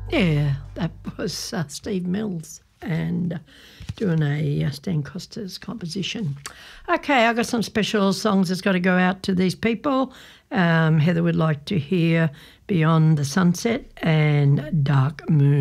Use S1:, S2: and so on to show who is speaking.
S1: Yeah, that was Steve Mills and doing a Stan Costa's composition. Okay, I've got some special songs that's got to go out to these people. Heather would like to hear Beyond the Sunset and Dark Moon.